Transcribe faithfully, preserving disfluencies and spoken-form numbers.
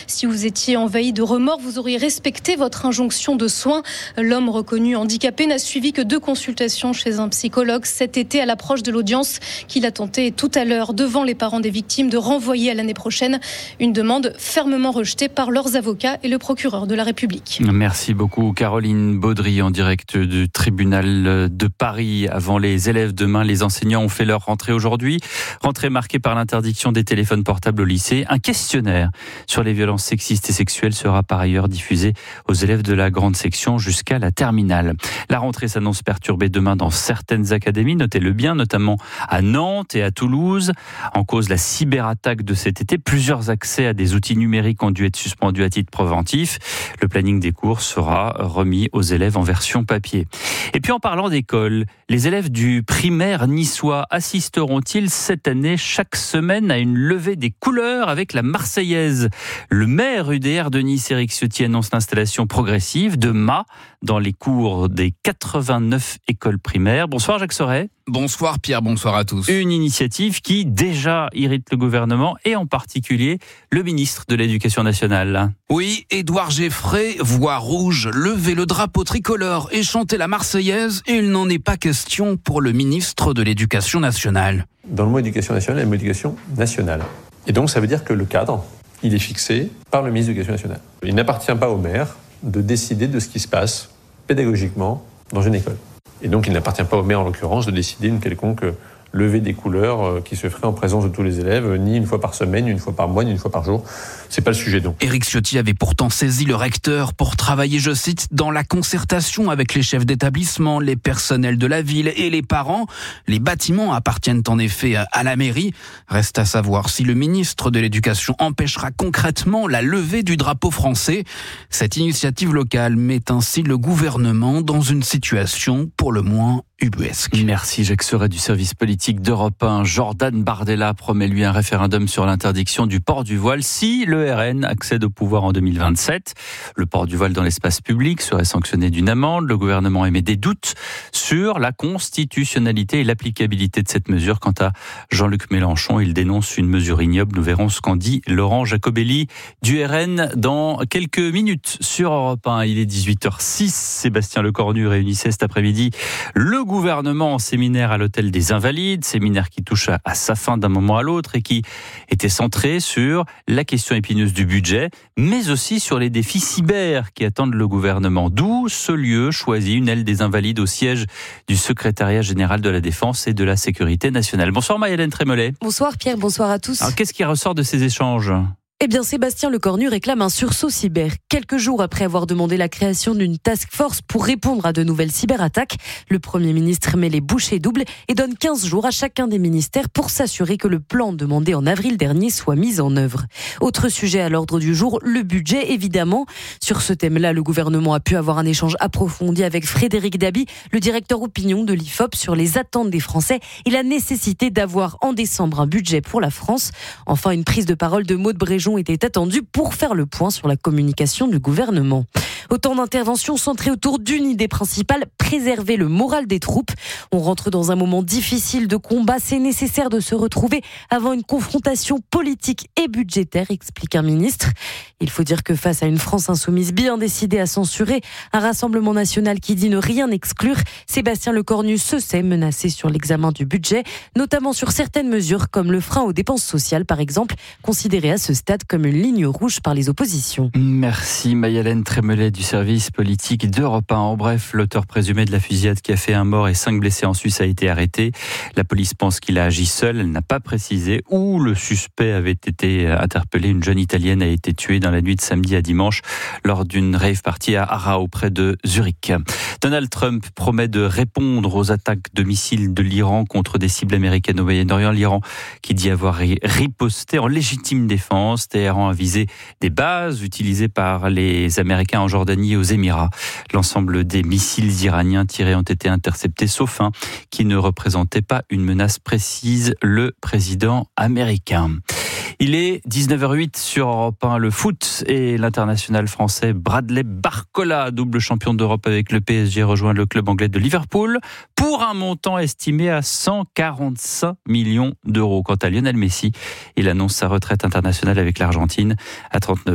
Si vous étiez envahi de remords, vous auriez respecté votre injonction de soins. L'homme reconnu handicapé n'a suivi que deux consultations chez un psychologue cet été à l'approche de l'audience qu'il a tenté tout à l'heure devant les parents des victimes de renvoyer à l'année prochaine. Une demande fermement rejetée par leurs avocats et le procureur de la République. Merci beaucoup Caroline Baudry en direct du tribunal de Paris. Avant les élèves demain, les enseignants ont fait leur rentrée aujourd'hui. Rentrée marquée par l'interdiction des téléphones portables au lycée. Un questionnaire sur les violences sexistes et sexuelles sera par ailleurs diffusé aux élèves de la grande section jusqu'à la terminale. La rentrée s'annonce perturbée demain dans certaines académies, notez-le bien, notamment à Nantes et à Toulouse. En cause, la cyberattaque de cet été. Plusieurs accès à des outils numériques ont dû être suspendus à titre préventif. Le planning des cours sera remis aux élèves en version papier. Et puis en parlant d'école, les élèves du primaire niçois assisteront-ils cette année chaque semaine à une levée des couleurs avec la Marseillaise? Le maire U D R de Nice, Éric Ciotti, annonce l'installation progressive de mâts dans les cours des quatre-vingt-neuf écoles primaires. Bonsoir Jacques Sorey. Bonsoir Pierre, bonsoir à tous. Une initiative qui déjà irrite le gouvernement et en particulier le ministre de l'Éducation nationale. Oui, Édouard Geffray voit rouge, lever le drapeau tricolore et chanter la Marseillaise, et il n'en est pas question pour le ministre de l'Éducation nationale. Dans le mot éducation nationale, il y a le mot éducation nationale. Et donc ça veut dire que le cadre, il est fixé par le ministre de l'Éducation nationale. Il n'appartient pas au maire de décider de ce qui se passe pédagogiquement dans une école. Et donc il n'appartient pas au maire en l'occurrence de décider une quelconque levée des couleurs qui se ferait en présence de tous les élèves, ni une fois par semaine, ni une fois par mois, ni une fois par jour. C'est pas le sujet donc. Éric Ciotti avait pourtant saisi le recteur pour travailler, je cite, dans la concertation avec les chefs d'établissement, les personnels de la ville et les parents. Les bâtiments appartiennent en effet à la mairie. Reste à savoir si le ministre de l'Éducation empêchera concrètement la levée du drapeau français. Cette initiative locale met ainsi le gouvernement dans une situation pour le moins ubuesque. Merci Jacques Sorey du service politique d'Europe un. Jordan Bardella promet lui un référendum sur l'interdiction du port du voile si le R N accède au pouvoir en deux mille vingt-sept. Le port du voile dans l'espace public serait sanctionné d'une amende. Le gouvernement émet des doutes sur la constitutionnalité et l'applicabilité de cette mesure. Quant à Jean-Luc Mélenchon, il dénonce une mesure ignoble. Nous verrons ce qu'en dit Laurent Jacobelli du R N dans quelques minutes sur Europe un. Il est dix-huit heures six. Sébastien Lecornu réunissait cet après-midi le gouvernement en séminaire à l'hôtel des Invalides, séminaire qui touche à, à sa fin d'un moment à l'autre et qui était centré sur la question épineuse du budget, mais aussi sur les défis cyber qui attendent le gouvernement. D'où ce lieu choisi, une aile des Invalides au siège du secrétariat général de la Défense et de la Sécurité nationale. Bonsoir Maïlène Trémollet. Bonsoir Pierre, bonsoir à tous. Alors qu'est-ce qui ressort de ces échanges ? Eh bien, Sébastien Lecornu réclame un sursaut cyber. Quelques jours après avoir demandé la création d'une task force pour répondre à de nouvelles cyberattaques, le Premier ministre met les bouchées doubles et donne quinze jours à chacun des ministères pour s'assurer que le plan demandé en avril dernier soit mis en œuvre. Autre sujet à l'ordre du jour, le budget, évidemment. Sur ce thème-là, le gouvernement a pu avoir un échange approfondi avec Frédéric Dabi, le directeur opinion de l'I F O P, sur les attentes des Français et la nécessité d'avoir en décembre un budget pour la France. Enfin, une prise de parole de Maud Bréjon était attendue pour faire le point sur la communication du gouvernement. Autant d'interventions centrées autour d'une idée principale, préserver le moral des troupes. On rentre dans un moment difficile de combat, c'est nécessaire de se retrouver avant une confrontation politique et budgétaire, explique un ministre. Il faut dire que face à une France insoumise bien décidée à censurer un rassemblement national qui dit ne rien exclure, Sébastien Lecornu se sait menacé sur l'examen du budget, notamment sur certaines mesures comme le frein aux dépenses sociales par exemple, considéré à ce stade comme une ligne rouge par les oppositions. Merci Maïlène Trémollet du service politique d'Europe un. En bref, l'auteur présumé de la fusillade qui a fait un mort et cinq blessés en Suisse a été arrêté. La police pense qu'il a agi seul. Elle n'a pas précisé où le suspect avait été interpellé. Une jeune Italienne a été tuée dans la nuit de samedi à dimanche lors d'une rave party à Aarau près de Zurich. Donald Trump promet de répondre aux attaques de missiles de l'Iran contre des cibles américaines au Moyen-Orient. L'Iran qui dit avoir riposté en légitime défense. Téhéran a visé des bases utilisées par les Américains en Jordanie et aux Émirats. L'ensemble des missiles iraniens tirés ont été interceptés, sauf un qui ne représentait pas une menace précise, le président américain. Il est dix-neuf heures huit sur Europe un. Le foot et l'international français Bradley Barcola, double champion d'Europe avec le P S G, rejoint le club anglais de Liverpool pour un montant estimé à cent quarante-cinq millions d'euros. Quant à Lionel Messi, il annonce sa retraite internationale avec l'Argentine à trente-neuf ans.